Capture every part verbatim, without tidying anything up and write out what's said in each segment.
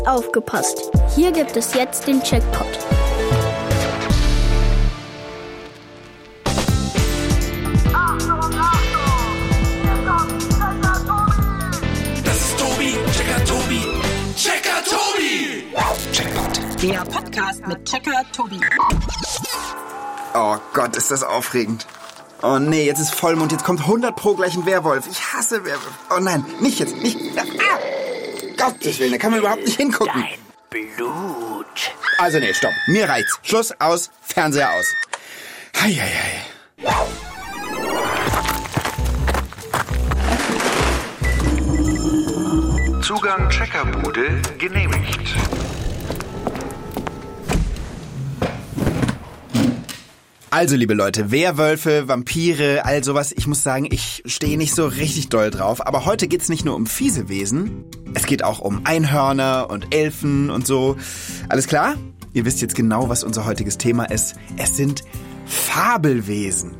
Aufgepasst! Hier gibt es jetzt den Jackpot. Das ist Tobi, Checker Tobi, Checker Tobi! Jackpot. Der Podcast mit Checker Tobi. Oh Gott, ist das aufregend. Oh nee, jetzt ist Vollmond, jetzt kommt hundert pro gleich ein Werwolf. Ich hasse Werwölfe. Oh nein, nicht jetzt, nicht. Ah! Gottes Willen, da kann man überhaupt nicht hingucken. Dein Blut. Also nee, stopp. Mir reicht's. Schluss, aus, Fernseher aus. Heieiei. Zugang Checkerbude genehmigt. Also, liebe Leute, Werwölfe, Vampire, all sowas, ich muss sagen, ich stehe nicht so richtig doll drauf. Aber heute geht's nicht nur um fiese Wesen, es geht auch um Einhörner und Elfen und so. Alles klar? Ihr wisst jetzt genau, was unser heutiges Thema ist. Es sind Fabelwesen.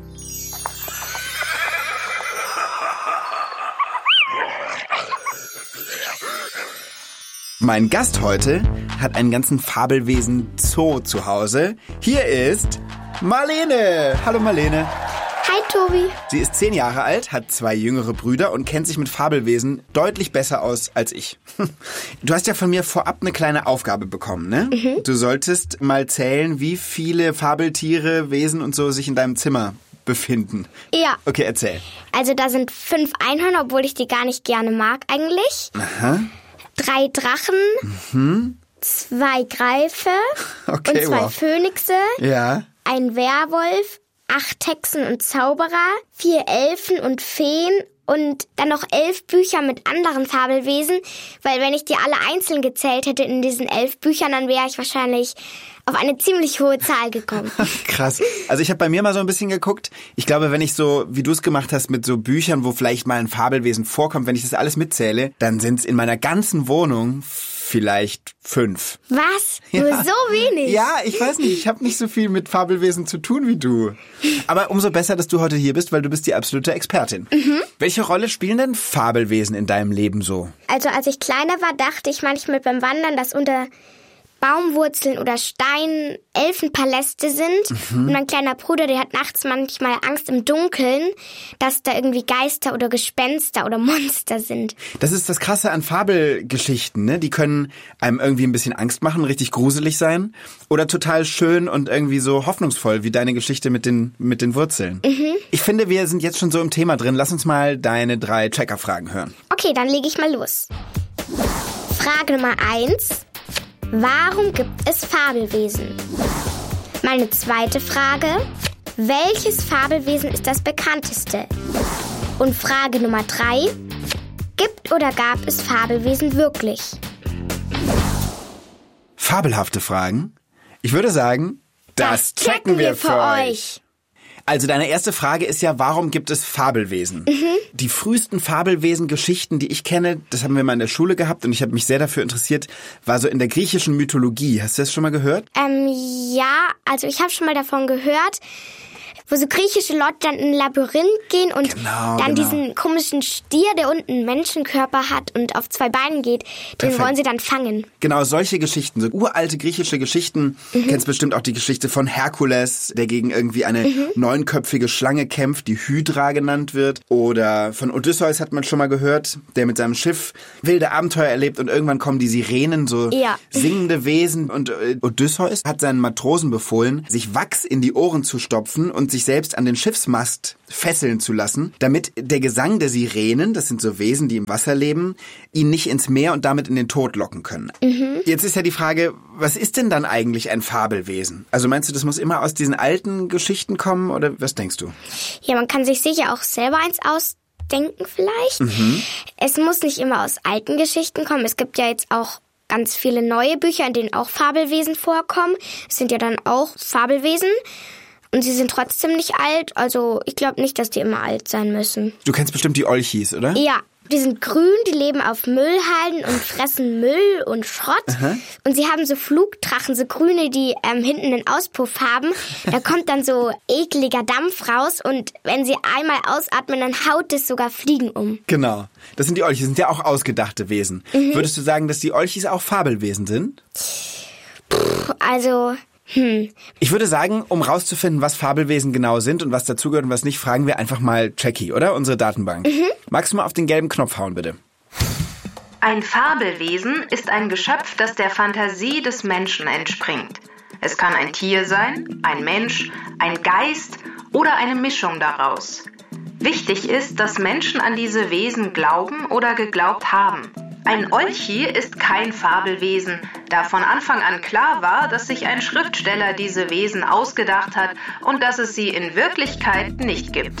Mein Gast heute hat einen ganzen Fabelwesen-Zoo zu Hause. Hier ist Marlene. Hallo Marlene. Hi Tobi. Sie ist zehn Jahre alt, hat zwei jüngere Brüder und kennt sich mit Fabelwesen deutlich besser aus als ich. Du hast ja von mir vorab eine kleine Aufgabe bekommen, ne? Mhm. Du solltest mal zählen, wie viele Fabeltiere, Wesen und so sich in deinem Zimmer befinden. Ja. Okay, erzähl. Also da sind fünf Einhörner, obwohl ich die gar nicht gerne mag eigentlich. Aha. Drei Drachen. Mhm. Zwei Greife. Okay, und zwei wow. Phönixe. Ja. Ein Werwolf, acht Hexen und Zauberer, vier Elfen und Feen und dann noch elf Bücher mit anderen Fabelwesen, weil wenn ich die alle einzeln gezählt hätte in diesen elf Büchern, dann wäre ich wahrscheinlich auf eine ziemlich hohe Zahl gekommen. Krass. Also ich habe bei mir mal so ein bisschen geguckt. Ich glaube, wenn ich so, wie du es gemacht hast, mit so Büchern, wo vielleicht mal ein Fabelwesen vorkommt, wenn ich das alles mitzähle, dann sind es in meiner ganzen Wohnung vielleicht fünf. Was? Ja. Nur so wenig? Ja, ich weiß nicht. Ich habe nicht so viel mit Fabelwesen zu tun wie du. Aber umso besser, dass du heute hier bist, weil du bist die absolute Expertin. Mhm. Welche Rolle spielen denn Fabelwesen in deinem Leben so? Also als ich kleiner war, dachte ich manchmal beim Wandern, dass unter Baumwurzeln oder Steinen Elfenpaläste sind. Mhm. Und mein kleiner Bruder, der hat nachts manchmal Angst im Dunkeln, dass da irgendwie Geister oder Gespenster oder Monster sind. Das ist das Krasse an Fabelgeschichten, ne? Die können einem irgendwie ein bisschen Angst machen, richtig gruselig sein. Oder total schön und irgendwie so hoffnungsvoll, wie deine Geschichte mit den, mit den Wurzeln. Mhm. Ich finde, wir sind jetzt schon so im Thema drin. Lass uns mal deine drei Checker-Fragen hören. Okay, dann lege ich mal los. Frage Nummer eins. Warum gibt es Fabelwesen? Meine zweite Frage. Welches Fabelwesen ist das bekannteste? Und Frage Nummer drei. Gibt oder gab es Fabelwesen wirklich? Fabelhafte Fragen? Ich würde sagen, das, das checken wir für euch. Also deine erste Frage ist ja, warum gibt es Fabelwesen? Mhm. Die frühesten Fabelwesen-Geschichten, die ich kenne, das haben wir mal in der Schule gehabt und ich habe mich sehr dafür interessiert, war so in der griechischen Mythologie. Hast du das schon mal gehört? Ähm, ja, also ich habe schon mal davon gehört, wo so griechische Leute dann in ein Labyrinth gehen und genau, dann genau. diesen komischen Stier, der unten einen Menschenkörper hat und auf zwei Beinen geht, den Perfekt. wollen sie dann fangen. Genau, solche Geschichten, so uralte griechische Geschichten. Mhm. Kennst bestimmt auch die Geschichte von Herkules, der gegen irgendwie eine mhm. neunköpfige Schlange kämpft, die Hydra genannt wird. Oder von Odysseus hat man schon mal gehört, der mit seinem Schiff wilde Abenteuer erlebt und irgendwann kommen die Sirenen, so ja. singende Wesen. Und Odysseus hat seinen Matrosen befohlen, sich Wachs in die Ohren zu stopfen und sich selbst an den Schiffsmast fesseln zu lassen, damit der Gesang der Sirenen, das sind so Wesen, die im Wasser leben, ihn nicht ins Meer und damit in den Tod locken können. Mhm. Jetzt ist ja die Frage, was ist denn dann eigentlich ein Fabelwesen? Also meinst du, das muss immer aus diesen alten Geschichten kommen oder was denkst du? Ja, man kann sich sicher auch selber eins ausdenken vielleicht. Mhm. Es muss nicht immer aus alten Geschichten kommen. Es gibt ja jetzt auch ganz viele neue Bücher, in denen auch Fabelwesen vorkommen. Es sind ja dann auch Fabelwesen. Und sie sind trotzdem nicht alt, also ich glaube nicht, dass die immer alt sein müssen. Du kennst bestimmt die Olchis, oder? Ja. Die sind grün, die leben auf Müllhalden und fressen Müll und Schrott. Aha. Und sie haben so Flugdrachen, so grüne, die ähm, hinten einen Auspuff haben. Da kommt dann so ekliger Dampf raus und wenn sie einmal ausatmen, dann haut es sogar Fliegen um. Genau. Das sind die Olchis, sind ja auch ausgedachte Wesen. Mhm. Würdest du sagen, dass die Olchis auch Fabelwesen sind? Puh, also... Hm. Ich würde sagen, um rauszufinden, was Fabelwesen genau sind und was dazugehört und was nicht, fragen wir einfach mal Jackie, oder? Unsere Datenbank. Mhm. Magst du mal auf den gelben Knopf hauen, bitte? Ein Fabelwesen ist ein Geschöpf, das der Fantasie des Menschen entspringt. Es kann ein Tier sein, ein Mensch, ein Geist oder eine Mischung daraus. Wichtig ist, dass Menschen an diese Wesen glauben oder geglaubt haben. Ein Olchi ist kein Fabelwesen, da von Anfang an klar war, dass sich ein Schriftsteller diese Wesen ausgedacht hat und dass es sie in Wirklichkeit nicht gibt.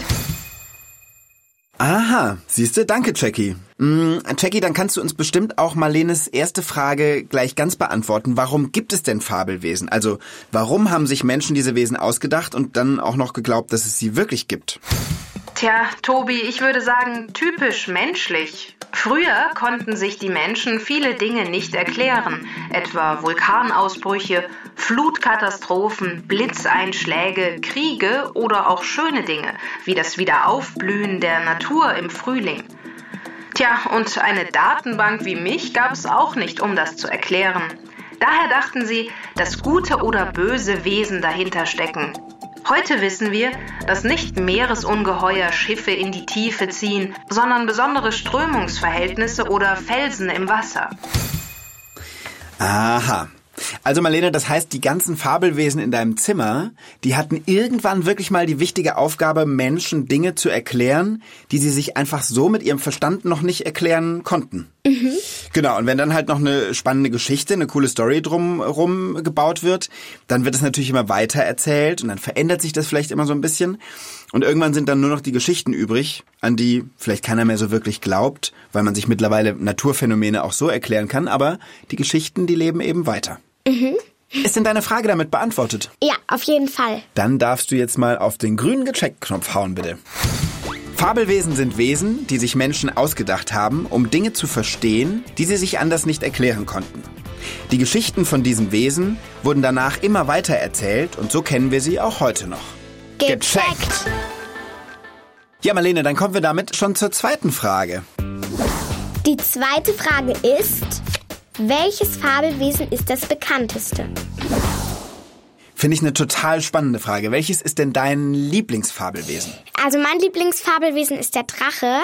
Aha, siehste, danke Jackie. Mm, Jackie, dann kannst du uns bestimmt auch Marlenes erste Frage gleich ganz beantworten. Warum gibt es denn Fabelwesen? Also, warum haben sich Menschen diese Wesen ausgedacht und dann auch noch geglaubt, dass es sie wirklich gibt? Tja, Tobi, ich würde sagen, typisch menschlich. Früher konnten sich die Menschen viele Dinge nicht erklären, etwa Vulkanausbrüche, Flutkatastrophen, Blitzeinschläge, Kriege oder auch schöne Dinge, wie das Wiederaufblühen der Natur im Frühling. Tja, und eine Datenbank wie mich gab es auch nicht, um das zu erklären. Daher dachten sie, dass gute oder böse Wesen dahinter stecken. Heute wissen wir, dass nicht Meeresungeheuer Schiffe in die Tiefe ziehen, sondern besondere Strömungsverhältnisse oder Felsen im Wasser. Aha. Also Marlene, das heißt, die ganzen Fabelwesen in deinem Zimmer, die hatten irgendwann wirklich mal die wichtige Aufgabe, Menschen Dinge zu erklären, die sie sich einfach so mit ihrem Verstand noch nicht erklären konnten. Mhm. Genau, und wenn dann halt noch eine spannende Geschichte, eine coole Story drumherum gebaut wird, dann wird es natürlich immer weiter erzählt und dann verändert sich das vielleicht immer so ein bisschen. Und irgendwann sind dann nur noch die Geschichten übrig, an die vielleicht keiner mehr so wirklich glaubt, weil man sich mittlerweile Naturphänomene auch so erklären kann, aber die Geschichten, die leben eben weiter. Mhm. Ist denn deine Frage damit beantwortet? Ja, auf jeden Fall. Dann darfst du jetzt mal auf den grünen Gecheckt-Knopf hauen, bitte. Fabelwesen sind Wesen, die sich Menschen ausgedacht haben, um Dinge zu verstehen, die sie sich anders nicht erklären konnten. Die Geschichten von diesen Wesen wurden danach immer weiter erzählt und so kennen wir sie auch heute noch. Gecheckt! Ja, Marlene, dann kommen wir damit schon zur zweiten Frage. Die zweite Frage ist, welches Fabelwesen ist das bekannteste? Finde ich eine total spannende Frage. Welches ist denn dein Lieblingsfabelwesen? Also mein Lieblingsfabelwesen ist der Drache,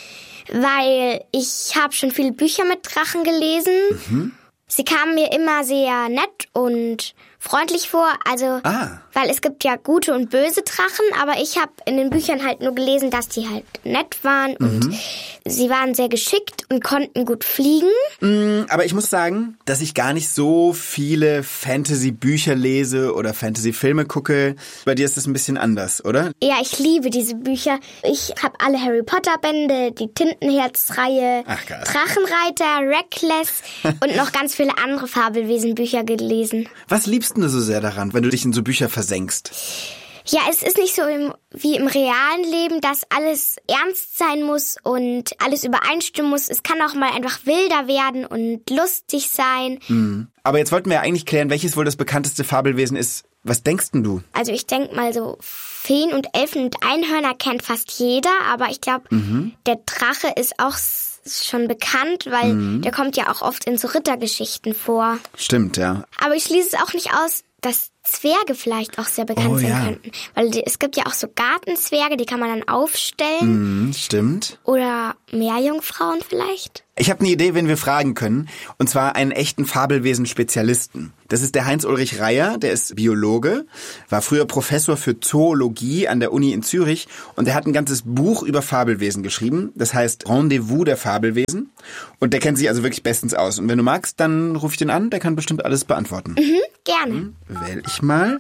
weil ich habe schon viele Bücher mit Drachen gelesen. Mhm. Sie kamen mir immer sehr nett und freundlich vor, also ah. weil es gibt ja gute und böse Drachen, aber ich habe in den Büchern halt nur gelesen, dass die halt nett waren mhm. und sie waren sehr geschickt und konnten gut fliegen. Mm, aber ich muss sagen, dass ich gar nicht so viele Fantasy-Bücher lese oder Fantasy-Filme gucke. Bei dir ist das ein bisschen anders, oder? Ja, ich liebe diese Bücher. Ich habe alle Harry Potter-Bände, die Tintenherz-Reihe, Drachenreiter, Reckless und noch ganz viele andere Fabelwesen-Bücher gelesen. Was liebst du so sehr daran, wenn du dich in so Bücher versenkst? Ja, es ist nicht so im, wie im realen Leben, dass alles ernst sein muss und alles übereinstimmen muss. Es kann auch mal einfach wilder werden und lustig sein. Mhm. Aber jetzt wollten wir ja eigentlich klären, welches wohl das bekannteste Fabelwesen ist. Was denkst denn du? Also ich denke mal so, Feen und Elfen und Einhörner kennt fast jeder, aber ich glaube, mhm. der Drache ist auch schon bekannt, weil mhm. der kommt ja auch oft in so Rittergeschichten vor. Stimmt, ja. Aber ich schließe es auch nicht aus, dass Zwerge vielleicht auch sehr bekannt oh, sein ja. könnten. Weil die, es gibt ja auch so Gartenzwerge, die kann man dann aufstellen. Mhm, stimmt. Oder Meerjungfrauen vielleicht. Ich habe eine Idee, wen wir fragen können. Und zwar einen echten Fabelwesen-Spezialisten. Das ist der Heinz-Ulrich Reyer, der ist Biologe, war früher Professor für Zoologie an der Uni in Zürich und der hat ein ganzes Buch über Fabelwesen geschrieben. Das heißt Rendezvous der Fabelwesen. Und der kennt sich also wirklich bestens aus. Und wenn du magst, dann ruf ich den an, der kann bestimmt alles beantworten. Mhm, gerne. Hm, wähl ich mal.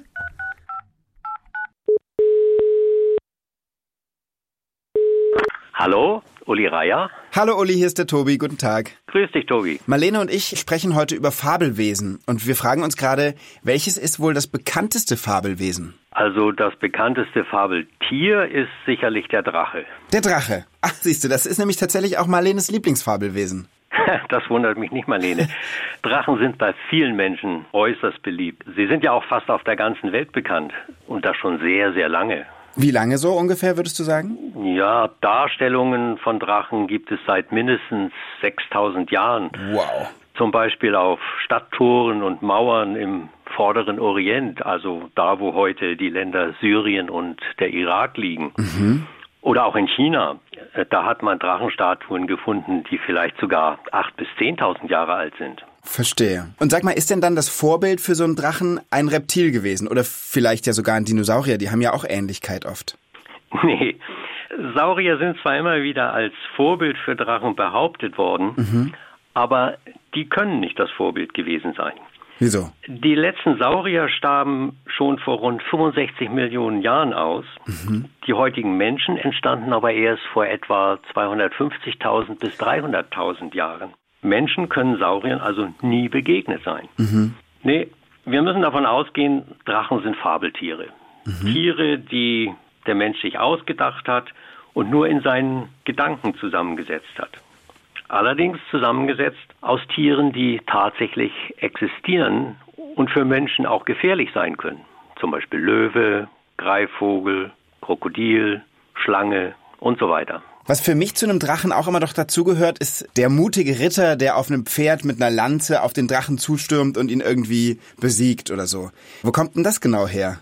Hallo, Uli Reyer. Hallo Uli, hier ist der Tobi. Guten Tag. Grüß dich, Tobi. Marlene und ich sprechen heute über Fabelwesen und wir fragen uns gerade, welches ist wohl das bekannteste Fabelwesen? Also das bekannteste Fabeltier ist sicherlich der Drache. Der Drache. Ach, siehst du, das ist nämlich tatsächlich auch Marlenes Lieblingsfabelwesen. Das wundert mich nicht, Marlene. Drachen sind bei vielen Menschen äußerst beliebt. Sie sind ja auch fast auf der ganzen Welt bekannt. Und das schon sehr, sehr lange. Wie lange so ungefähr, würdest du sagen? Ja, Darstellungen von Drachen gibt es seit mindestens sechstausend Jahren. Wow. Zum Beispiel auf Stadttoren und Mauern im vorderen Orient, also da, wo heute die Länder Syrien und der Irak liegen. Mhm. Oder auch in China. Da hat man Drachenstatuen gefunden, die vielleicht sogar achttausend bis zehntausend Jahre alt sind. Verstehe. Und sag mal, ist denn dann das Vorbild für so einen Drachen ein Reptil gewesen? Oder vielleicht ja sogar ein Dinosaurier? Die haben ja auch Ähnlichkeit oft. Nee, Saurier sind zwar immer wieder als Vorbild für Drachen behauptet worden, mhm. aber die können nicht das Vorbild gewesen sein. Wieso? Die letzten Saurier starben schon vor rund fünfundsechzig Millionen Jahren aus. Mhm. Die heutigen Menschen entstanden aber erst vor etwa zweihundertfünfzigtausend bis dreihunderttausend Jahren. Menschen können Sauriern also nie begegnet sein. Mhm. Nee, wir müssen davon ausgehen, Drachen sind Fabeltiere. Mhm. Tiere, die der Mensch sich ausgedacht hat und nur in seinen Gedanken zusammengesetzt hat. Allerdings zusammengesetzt aus Tieren, die tatsächlich existieren und für Menschen auch gefährlich sein können. Zum Beispiel Löwe, Greifvogel, Krokodil, Schlange und so weiter. Was für mich zu einem Drachen auch immer doch dazugehört, ist der mutige Ritter, der auf einem Pferd mit einer Lanze auf den Drachen zustürmt und ihn irgendwie besiegt oder so. Wo kommt denn das genau her?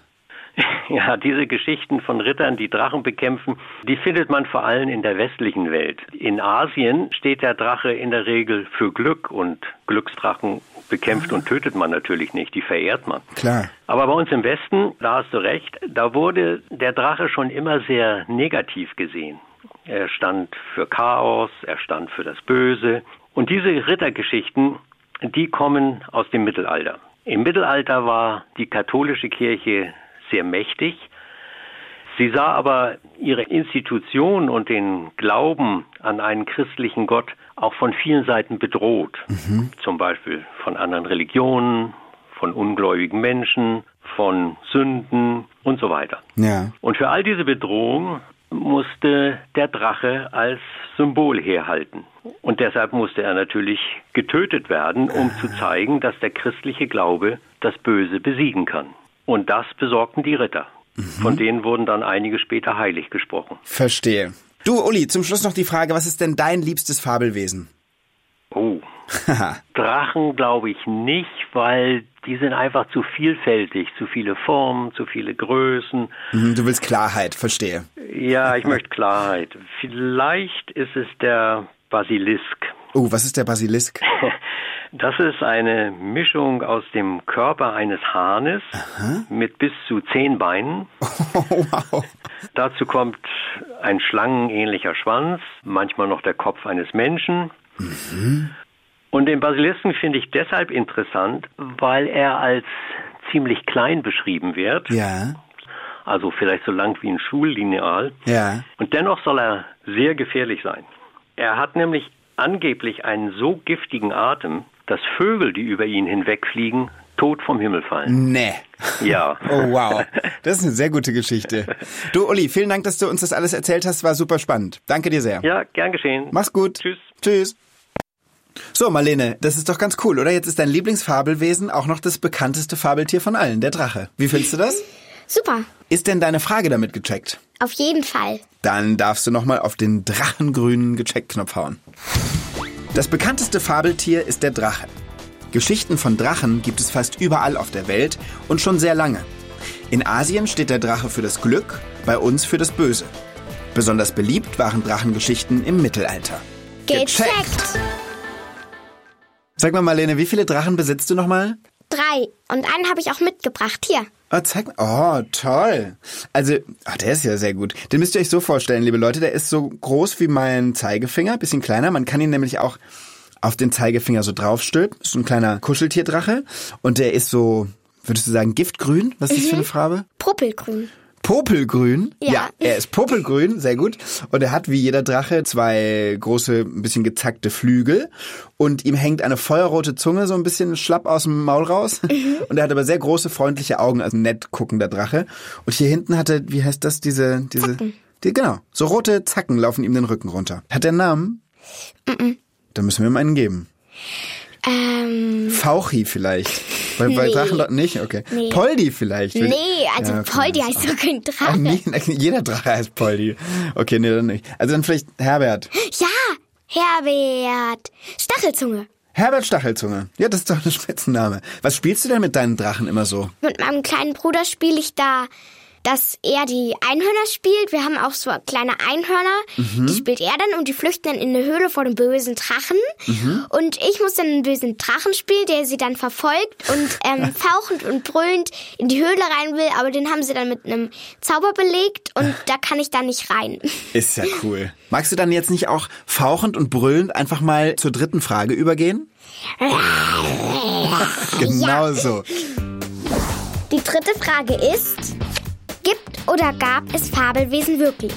Ja, diese Geschichten von Rittern, die Drachen bekämpfen, die findet man vor allem in der westlichen Welt. In Asien steht der Drache in der Regel für Glück und Glücksdrachen bekämpft und tötet man natürlich nicht, die verehrt man. Klar. Aber bei uns im Westen, da hast du recht, da wurde der Drache schon immer sehr negativ gesehen. Er stand für Chaos, er stand für das Böse. Und diese Rittergeschichten, die kommen aus dem Mittelalter. Im Mittelalter war die katholische Kirche sehr mächtig. Sie sah aber ihre Institution und den Glauben an einen christlichen Gott auch von vielen Seiten bedroht. Mhm. Zum Beispiel von anderen Religionen, von ungläubigen Menschen, von Sünden und so weiter. Ja. Und für all diese Bedrohungen musste der Drache als Symbol herhalten. Und deshalb musste er natürlich getötet werden, um zu zeigen, dass der christliche Glaube das Böse besiegen kann. Und das besorgten die Ritter. Mhm. Von denen wurden dann einige später heilig gesprochen. Verstehe. Du, Uli, zum Schluss noch die Frage, was ist denn dein liebstes Fabelwesen? Oh, Drachen glaube ich nicht, weil die sind einfach zu vielfältig, zu viele Formen, zu viele Größen. Mhm, du willst Klarheit, verstehe. Ja, ich möchte Klarheit. Vielleicht ist es der Basilisk. Oh, was ist der Basilisk? Das ist eine Mischung aus dem Körper eines Hahnes Aha. mit bis zu zehn Beinen. Oh, wow. Dazu kommt ein schlangenähnlicher Schwanz, manchmal noch der Kopf eines Menschen. Mhm. Und den Basilisken finde ich deshalb interessant, weil er als ziemlich klein beschrieben wird. Ja. Also vielleicht so lang wie ein Schullineal. Ja. Und dennoch soll er sehr gefährlich sein. Er hat nämlich angeblich einen so giftigen Atem, dass Vögel, die über ihn hinwegfliegen, tot vom Himmel fallen. Nee. Ja. Oh, wow. Das ist eine sehr gute Geschichte. Du, Uli, vielen Dank, dass du uns das alles erzählt hast. War super spannend. Danke dir sehr. Ja, gern geschehen. Mach's gut. Tschüss. Tschüss. So, Marlene, das ist doch ganz cool, oder? Jetzt ist dein Lieblingsfabelwesen auch noch das bekannteste Fabeltier von allen, der Drache. Wie findest du das? Super. Ist denn deine Frage damit gecheckt? Auf jeden Fall. Dann darfst du nochmal auf den drachengrünen Gecheckt-Knopf hauen. Das bekannteste Fabeltier ist der Drache. Geschichten von Drachen gibt es fast überall auf der Welt und schon sehr lange. In Asien steht der Drache für das Glück, bei uns für das Böse. Besonders beliebt waren Drachengeschichten im Mittelalter. Gecheckt! Sag mal, Marlene, wie viele Drachen besitzt du nochmal? Drei. Und einen habe ich auch mitgebracht. Hier. Oh, zeig mal. Oh, toll. Also, oh, der ist ja sehr gut. Den müsst ihr euch so vorstellen, liebe Leute. Der ist so groß wie mein Zeigefinger, bisschen kleiner. Man kann ihn nämlich auch auf den Zeigefinger so draufstülpen. Ist so ein kleiner Kuscheltierdrache. Und der ist so, würdest du sagen, giftgrün? Was ist mhm. das für eine Farbe? Purpelgrün. Popelgrün? Ja. Er ist popelgrün, sehr gut. Und er hat wie jeder Drache zwei große, ein bisschen gezackte Flügel. Und ihm hängt eine feuerrote Zunge so ein bisschen schlapp aus dem Maul raus. Mhm. Und er hat aber sehr große, freundliche Augen, also nett guckender Drache. Und hier hinten hat er, wie heißt das, diese... diese Zacken. Die, genau, so rote Zacken laufen ihm den Rücken runter. Hat der einen Namen? Mhm. Dann müssen wir ihm einen geben. Ähm... Fauchi vielleicht. Weil bei Nee. Drachen nicht? Okay. Nee. Poldi vielleicht. Nee, also Ja, okay. Poldi heißt doch kein Ach, Drache. nee, jeder Drache heißt Poldi. Okay, nee, dann nicht. Also dann vielleicht Herbert. Ja, Herbert. Stachelzunge. Herbert Stachelzunge. Ja, das ist doch ein Spitzenname. Was spielst du denn mit deinen Drachen immer so? Mit meinem kleinen Bruder spiele ich da, dass er die Einhörner spielt. Wir haben auch so kleine Einhörner. Mhm. Die spielt er dann und die flüchten dann in eine Höhle vor dem bösen Drachen. Mhm. Und ich muss dann einen bösen Drachen spielen, der sie dann verfolgt und ähm, fauchend und brüllend in die Höhle rein will. Aber den haben sie dann mit einem Zauber belegt und da kann ich dann nicht rein. Ist ja cool. Magst du dann jetzt nicht auch fauchend und brüllend einfach mal zur dritten Frage übergehen? Genau Ja. so. Die dritte Frage ist... Gibt oder gab es Fabelwesen wirklich?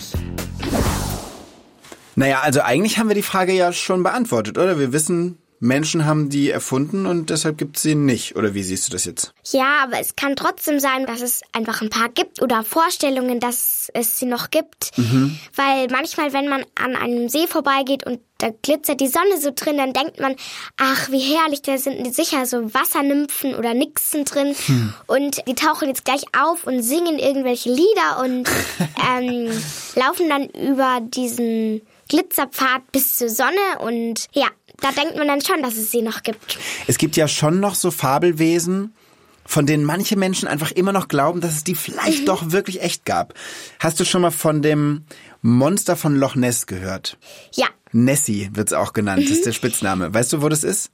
Naja, also eigentlich haben wir die Frage ja schon beantwortet, oder? Wir wissen, Menschen haben die erfunden und deshalb gibt es sie nicht. Oder wie siehst du das jetzt? Ja, aber es kann trotzdem sein, dass es einfach ein paar gibt oder Vorstellungen, dass es sie noch gibt. Mhm. Weil manchmal, wenn man an einem See vorbeigeht und da glitzert die Sonne so drin, dann denkt man, ach, wie herrlich, da sind sicher so Wassernymphen oder Nixen drin. Hm. Und die tauchen jetzt gleich auf und singen irgendwelche Lieder und ähm, laufen dann über diesen Glitzerpfad bis zur Sonne. Und ja, da denkt man dann schon, dass es sie noch gibt. Es gibt ja schon noch so Fabelwesen, von denen manche Menschen einfach immer noch glauben, dass es die vielleicht mhm. doch wirklich echt gab. Hast du schon mal von dem Monster von Loch Ness gehört? Ja. Nessie wird's auch genannt, Mhm. das ist der Spitzname. Weißt du, wo das ist?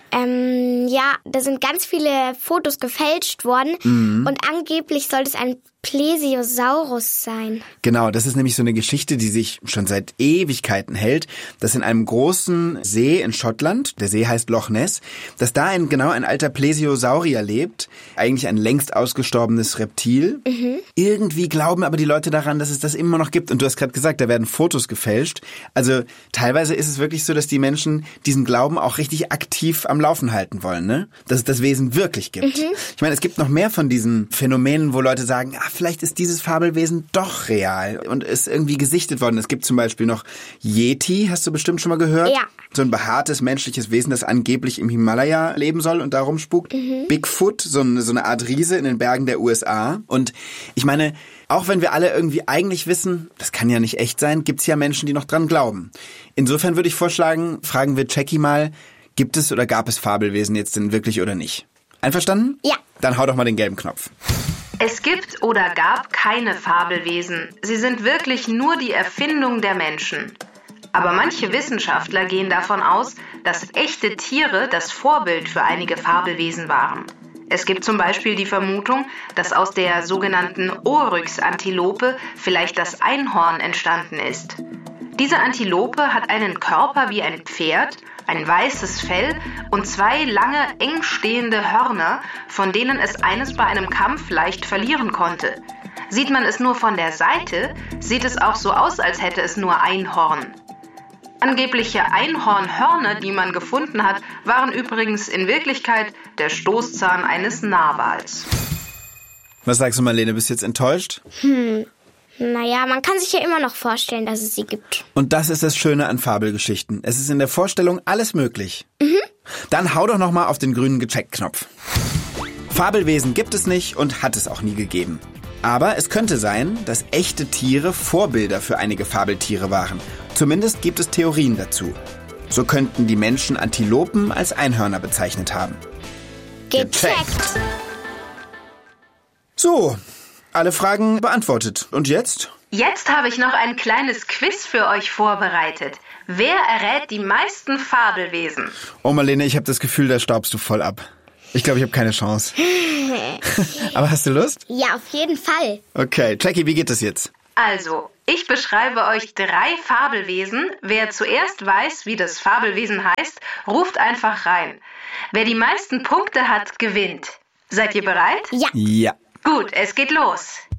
Ähm, ja, da sind ganz viele Fotos gefälscht worden mhm. und angeblich soll es ein Plesiosaurus sein. Genau, das ist nämlich so eine Geschichte, die sich schon seit Ewigkeiten hält, dass in einem großen See in Schottland, der See heißt Loch Ness, dass da ein genau ein alter Plesiosaurier lebt, eigentlich ein längst ausgestorbenes Reptil. Mhm. Irgendwie glauben aber die Leute daran, dass es das immer noch gibt. Und du hast gerade gesagt, da werden Fotos gefälscht. Also teilweise ist es wirklich so, dass die Menschen diesen Glauben auch richtig aktiv am Laufen halten wollen, ne? Dass es das Wesen wirklich gibt. Mhm. Ich meine, es gibt noch mehr von diesen Phänomenen, wo Leute sagen, ah, vielleicht ist dieses Fabelwesen doch real und ist irgendwie gesichtet worden. Es gibt zum Beispiel noch Yeti, hast du bestimmt schon mal gehört? Ja. So ein behaartes menschliches Wesen, das angeblich im Himalaya leben soll und da rumspukt. Mhm. Bigfoot, so eine, so eine Art Riese in den Bergen der U S A. Und ich meine, auch wenn wir alle irgendwie eigentlich wissen, das kann ja nicht echt sein, gibt's ja Menschen, die noch dran glauben. Insofern würde ich vorschlagen, fragen wir Jackie mal, gibt es oder gab es Fabelwesen jetzt denn wirklich oder nicht? Einverstanden? Ja. Dann hau doch mal den gelben Knopf. Es gibt oder gab keine Fabelwesen. Sie sind wirklich nur die Erfindung der Menschen. Aber manche Wissenschaftler gehen davon aus, dass echte Tiere das Vorbild für einige Fabelwesen waren. Es gibt zum Beispiel die Vermutung, dass aus der sogenannten Oryx-Antilope vielleicht das Einhorn entstanden ist. Diese Antilope hat einen Körper wie ein Pferd, ein weißes Fell und zwei lange, eng stehende Hörner, von denen es eines bei einem Kampf leicht verlieren konnte. Sieht man es nur von der Seite, sieht es auch so aus, als hätte es nur ein Horn. Angebliche Einhornhörner, die man gefunden hat, waren übrigens in Wirklichkeit der Stoßzahn eines Narwals. Was sagst du, Marlene, bist du jetzt enttäuscht? Hm. Naja, man kann sich ja immer noch vorstellen, dass es sie gibt. Und das ist das Schöne an Fabelgeschichten. Es ist in der Vorstellung alles möglich. Mhm. Dann hau doch nochmal auf den grünen Gecheckt-Knopf. Fabelwesen gibt es nicht und hat es auch nie gegeben. Aber es könnte sein, dass echte Tiere Vorbilder für einige Fabeltiere waren. Zumindest gibt es Theorien dazu. So könnten die Menschen Antilopen als Einhörner bezeichnet haben. Gecheckt! So, alle Fragen beantwortet. Und jetzt? Jetzt habe ich noch ein kleines Quiz für euch vorbereitet. Wer errät die meisten Fabelwesen? Oh Marlene, ich habe das Gefühl, da staubst du voll ab. Ich glaube, ich habe keine Chance. Aber hast du Lust? Ja, auf jeden Fall. Okay, Jackie, wie geht das jetzt? Also, ich beschreibe euch drei Fabelwesen. Wer zuerst weiß, wie das Fabelwesen heißt, ruft einfach rein. Wer die meisten Punkte hat, gewinnt. Seid ihr bereit? Ja. Ja. Gut, es geht los.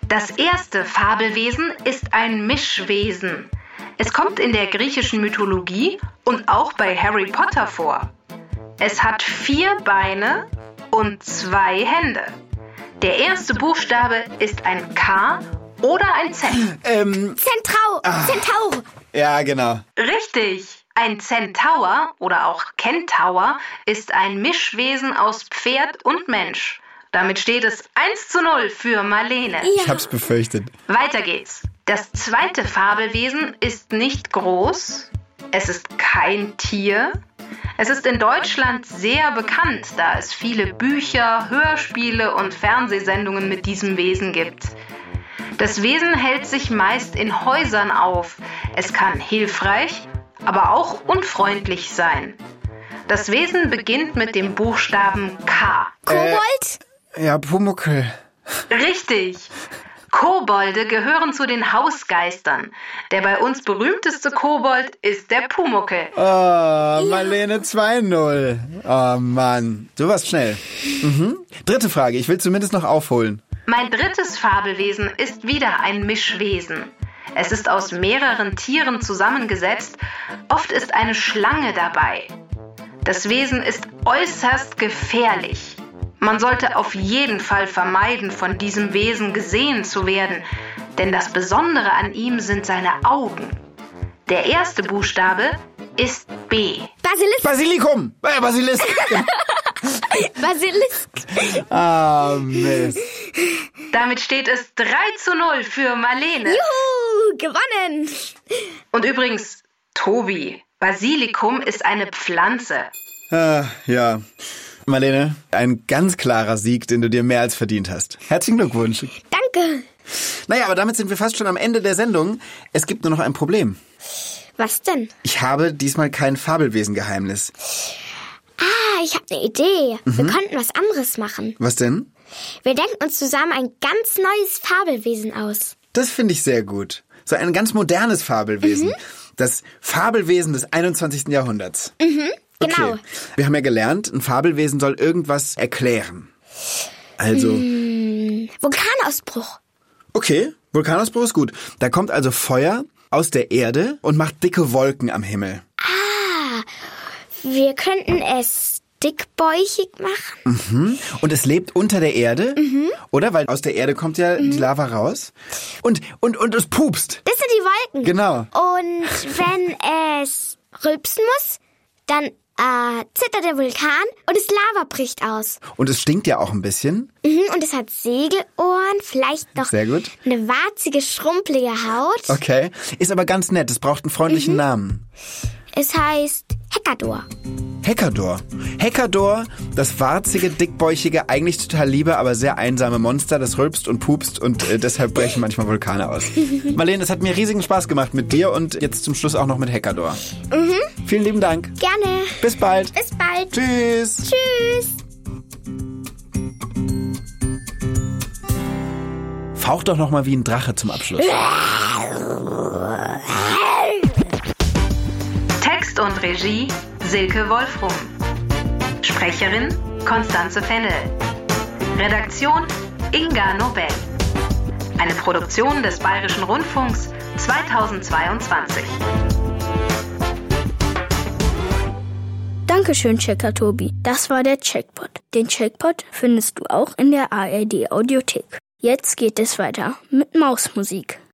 Das erste Fabelwesen ist ein Mischwesen. Es kommt in der griechischen Mythologie und auch bei Harry Potter vor. Es hat vier Beine und zwei Hände. Der erste Buchstabe ist ein K oder ein Z. Ähm, Zentrau, Ah. Zentaur. ja, genau. Richtig. Ein Zentaur oder auch Kentaur ist ein Mischwesen aus Pferd und Mensch. Damit steht es eins zu null für Marlene. Ich hab's befürchtet. Weiter geht's. Das zweite Fabelwesen ist nicht groß. Es ist kein Tier. Es ist in Deutschland sehr bekannt, da es viele Bücher, Hörspiele und Fernsehsendungen mit diesem Wesen gibt. Das Wesen hält sich meist in Häusern auf. Es kann hilfreich, aber auch unfreundlich sein. Das Wesen beginnt mit dem Buchstaben K. Kobold? Ja, Pumuckl. Richtig. Kobolde gehören zu den Hausgeistern. Der bei uns berühmteste Kobold ist der Pumuckl. Oh, Marlene zwei null. Oh Mann, du warst schnell. Mhm. Dritte Frage, ich will zumindest noch aufholen. Mein drittes Fabelwesen ist wieder ein Mischwesen. Es ist aus mehreren Tieren zusammengesetzt. Oft ist eine Schlange dabei. Das Wesen ist äußerst gefährlich. Man sollte auf jeden Fall vermeiden, von diesem Wesen gesehen zu werden, denn das Besondere an ihm sind seine Augen. Der erste Buchstabe ist B. Basilisk. Basilikum! Äh, Basilisk! Basilisk. Ah, Mist. Damit steht es drei zu null für Marlene. Juhu, gewonnen. Und übrigens, Tobi, Basilikum ist eine Pflanze. Ah, ja. Marlene, ein ganz klarer Sieg, den du dir mehr als verdient hast. Herzlichen Glückwunsch. Danke. Naja, aber damit sind wir fast schon am Ende der Sendung. Es gibt nur noch ein Problem. Was denn? Ich habe diesmal kein Fabelwesen-Geheimnis. Ah, ich habe eine Idee. Mhm. Wir könnten was anderes machen. Was denn? Wir denken uns zusammen ein ganz neues Fabelwesen aus. Das finde ich sehr gut. So ein ganz modernes Fabelwesen. Mhm. Das Fabelwesen des einundzwanzigsten Jahrhunderts. Mhm, genau. Okay. Wir haben ja gelernt, ein Fabelwesen soll irgendwas erklären. Also, Hm, Vulkanausbruch. okay, Vulkanausbruch ist gut. Da kommt also Feuer aus der Erde und macht dicke Wolken am Himmel. Ah, wir könnten es dickbäuchig machen. Mhm. Und es lebt unter der Erde, Mhm. oder? Weil aus der Erde kommt ja die Lava raus. Und, und, und es pupst. Das sind die Wolken. Genau. Und wenn es rülpsen muss, dann äh, zittert der Vulkan und das Lava bricht aus. Und es stinkt ja auch ein bisschen. Mhm, und es hat Segelohren, vielleicht noch Sehr gut. eine warzige, schrumpelige Haut. Okay. Ist aber ganz nett. Es braucht einen freundlichen Mhm. Namen. Es heißt Hekador. Hekador. Hekador, das warzige, dickbäuchige, eigentlich total liebe, aber sehr einsame Monster, das rülpst und pupst und äh, deshalb brechen manchmal Vulkane aus. Marlene, es hat mir riesigen Spaß gemacht mit dir und jetzt zum Schluss auch noch mit Hekador. Mhm. Vielen lieben Dank. Gerne. Bis bald. Bis bald. Tschüss. Tschüss. Fauch doch noch mal wie ein Drache zum Abschluss. Text und Regie Silke Wolfrum. Sprecherin Konstanze Fennel. Redaktion Inga Nobel. Eine Produktion des Bayerischen Rundfunks zweitausendzweiundzwanzig. Dankeschön, Checker Tobi. Das war der Checkpot. Den Checkpot findest du auch in der A R D Audiothek. Jetzt geht es weiter mit Mausmusik.